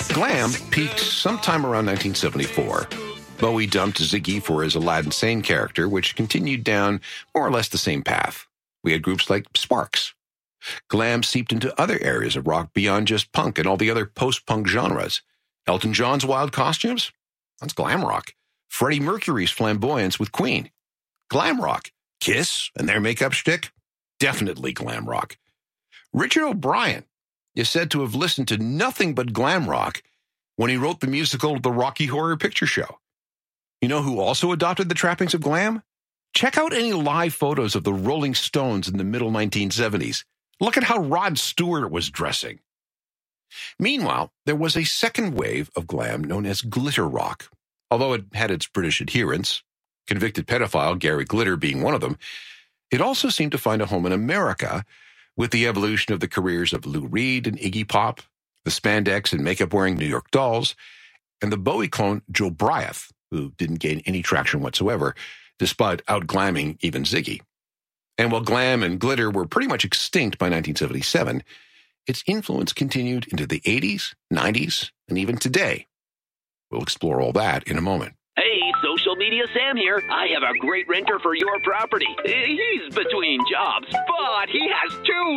Glam peaked sometime around 1974. Bowie dumped Ziggy for his Aladdin Sane character, which continued down more or less the same path. We had groups like Sparks. Glam seeped into other areas of rock beyond just punk and all the other post-punk genres. Elton John's wild costumes? That's glam rock. Freddie Mercury's flamboyance with Queen? Glam rock. Kiss and their makeup shtick? Definitely glam rock. Richard O'Brien is said to have listened to nothing but glam rock when he wrote the musical The Rocky Horror Picture Show. You know who also adopted the trappings of glam? Check out any live photos of the Rolling Stones in the middle 1970s. Look at how Rod Stewart was dressing. Meanwhile, there was a second wave of glam known as glitter rock. Although it had its British adherents, convicted pedophile Gary Glitter being one of them, it also seemed to find a home in America with the evolution of the careers of Lou Reed and Iggy Pop, the spandex and makeup-wearing New York Dolls, and the Bowie clone Joe Bryant, who didn't gain any traction whatsoever, despite out-glamming even Ziggy. And while glam and glitter were pretty much extinct by 1977, its influence continued into the 80s, 90s, and even today. We'll explore all that in a moment. Hey, Social Media Sam here. I have a great renter for your property. He's between jobs, but he has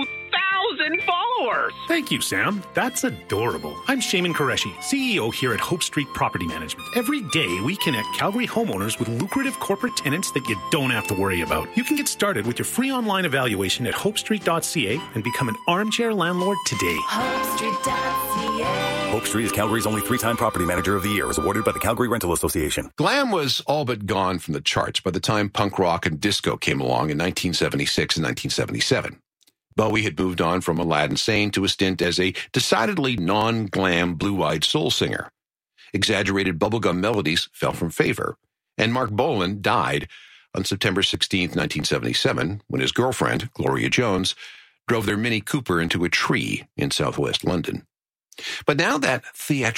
2,000 followers. Thank you, Sam. That's adorable. I'm Shaman Qureshi, CEO here at Hope Street Property Management. Every day, we connect Calgary homeowners with lucrative corporate tenants that you don't have to worry about. You can get started with your free online evaluation at hopestreet.ca and become an armchair landlord today. HopeStreet.ca. Hope Street is Calgary's only 3-time Property Manager of the Year, as awarded by the Calgary Rental Association. Glam was all but gone from the charts by the time punk rock and disco came along in 1976 and 1977. Bowie had moved on from Aladdin Sane to a stint as a decidedly non-glam blue-eyed soul singer. Exaggerated bubblegum melodies fell from favor, and Mark Bolan died on September 16, 1977, when his girlfriend, Gloria Jones, drove their Mini Cooper into a tree in southwest London. But now that theatrical